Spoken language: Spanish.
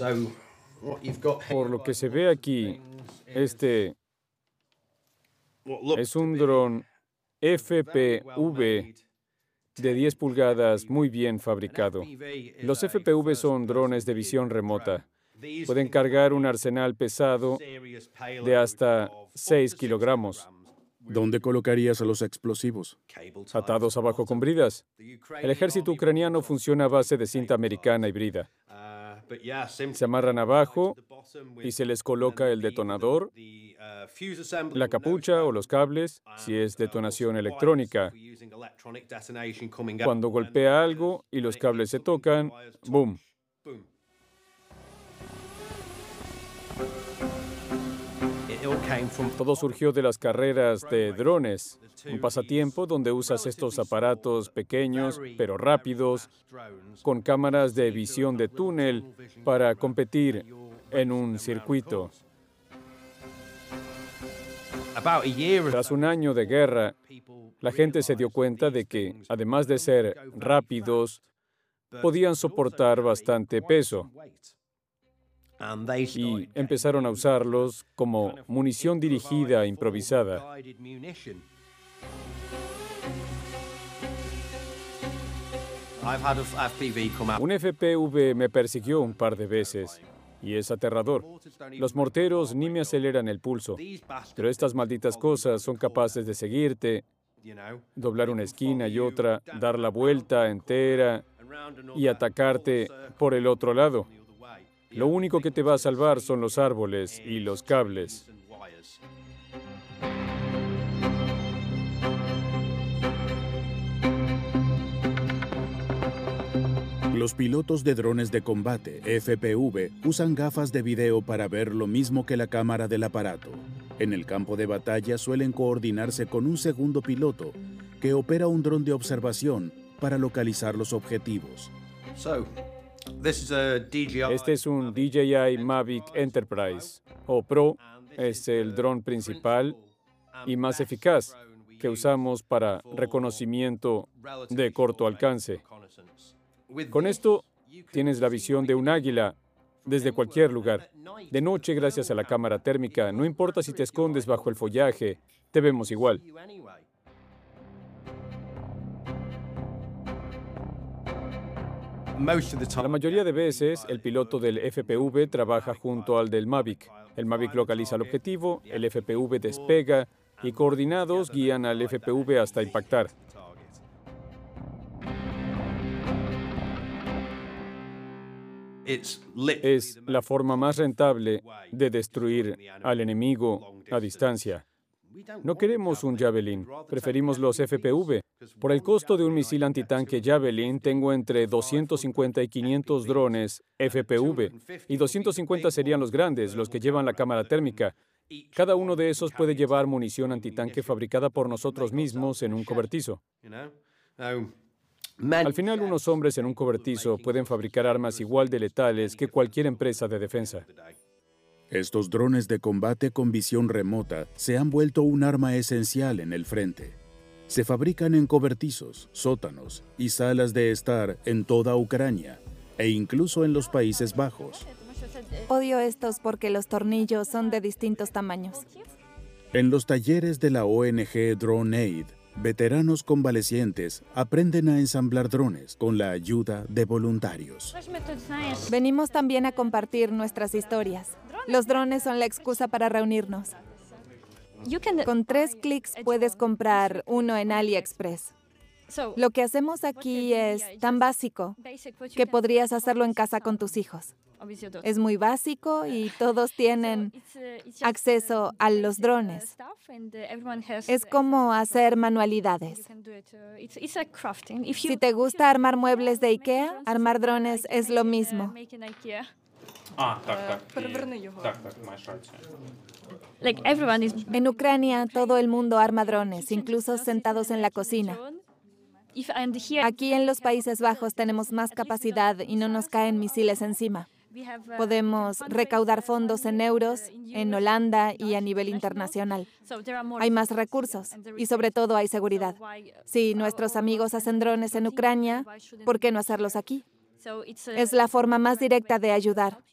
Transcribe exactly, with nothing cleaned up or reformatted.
Por lo que se ve aquí, este es un dron F P V de diez pulgadas muy bien fabricado. Los F P V son drones de visión remota. Pueden cargar un arsenal pesado de hasta seis kilogramos. ¿Dónde colocarías a los explosivos? Atados abajo con bridas. El ejército ucraniano funciona a base de cinta americana y brida. Se amarran abajo y se les coloca el detonador, la capucha o los cables, si es detonación electrónica. Cuando golpea algo y los cables se tocan, ¡boom! Todo surgió de las carreras de drones, un pasatiempo donde usas estos aparatos pequeños pero rápidos, con cámaras de visión de túnel para competir en un circuito. Tras un año de guerra, la gente se dio cuenta de que, además de ser rápidos, podían soportar bastante peso. Y empezaron a usarlos como munición dirigida improvisada. Un F P V me persiguió un par de veces, y es aterrador. Los morteros ni me aceleran el pulso, pero estas malditas cosas son capaces de seguirte, doblar una esquina y otra, dar la vuelta entera y atacarte por el otro lado. Lo único que te va a salvar son los árboles y los cables. Los pilotos de drones de combate, F P V, usan gafas de video para ver lo mismo que la cámara del aparato. En el campo de batalla suelen coordinarse con un segundo piloto que opera un dron de observación para localizar los objetivos. Este es un D J I Mavic Enterprise, o Pro. Es el dron principal y más eficaz que usamos para reconocimiento de corto alcance. Con esto, tienes la visión de un águila desde cualquier lugar. De noche, gracias a la cámara térmica, no importa si te escondes bajo el follaje, te vemos igual. La mayoría de veces, el piloto del F P V trabaja junto al del Mavic. El Mavic localiza el objetivo, el F P V despega y coordinados guían al F P V hasta impactar. Es la forma más rentable de destruir al enemigo a distancia. No queremos un Javelin, preferimos los F P V. Por el costo de un misil antitanque Javelin, tengo entre doscientos cincuenta y quinientos drones F P V, y doscientos cincuenta serían los grandes, los que llevan la cámara térmica. Cada uno de esos puede llevar munición antitanque fabricada por nosotros mismos en un cobertizo. Al final, unos hombres en un cobertizo pueden fabricar armas igual de letales que cualquier empresa de defensa. Estos drones de combate con visión remota se han vuelto un arma esencial en el frente. Se fabrican en cobertizos, sótanos y salas de estar en toda Ucrania e incluso en los Países Bajos. Odio estos porque los tornillos son de distintos tamaños. En los talleres de la O N G Drone Aid, veteranos convalecientes aprenden a ensamblar drones con la ayuda de voluntarios. Venimos también a compartir nuestras historias. Los drones son la excusa para reunirnos. Con tres clics puedes comprar uno en AliExpress. Lo que hacemos aquí es tan básico que podrías hacerlo en casa con tus hijos. Es muy básico y todos tienen acceso a los drones. Es como hacer manualidades. Si te gusta armar muebles de IKEA, armar drones es lo mismo. En Ucrania, todo el mundo arma drones, incluso sentados en la cocina. Aquí en los Países Bajos tenemos más capacidad y no nos caen misiles encima. Podemos recaudar fondos en euros, en Holanda y a nivel internacional. Hay más recursos y sobre todo hay seguridad. Si nuestros amigos hacen drones en Ucrania, ¿por qué no hacerlos aquí? Es la forma más directa de ayudar.